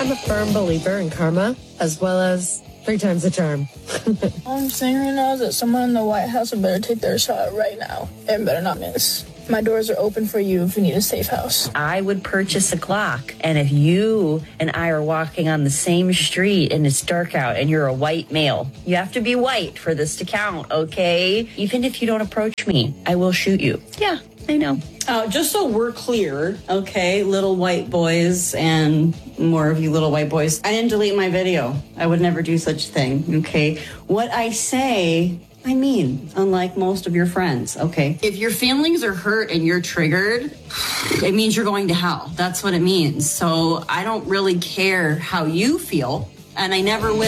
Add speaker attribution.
Speaker 1: I'm a firm believer in karma, as well as 3 times the charm.
Speaker 2: All I'm saying right now is that someone in the White House would better take their shot right now and better not miss. My doors are open for you if you need a safe house.
Speaker 3: I would purchase a Glock. And if you and I are walking on the same street and it's dark out and you're a white male, you have to be white for this to count, okay? Even if you don't approach me, I will shoot you. Yeah, I know.
Speaker 4: Just so we're clear, okay, little white boys and more of you little white boys, I didn't delete my video. I would never do such a thing, okay? What I say, I mean, unlike most of your friends, okay? If your feelings are hurt and you're triggered, it means you're going to hell. That's what it means. So I don't really care how you feel, and I never will.